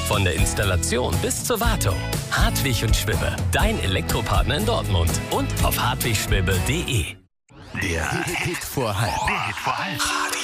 Von der Installation bis zur Wartung. Hartwig und Schwibbe, dein Elektropartner in Dortmund. Und auf hartwigschwibbe.de. Der Hit vor halb. Der Hit vor halb.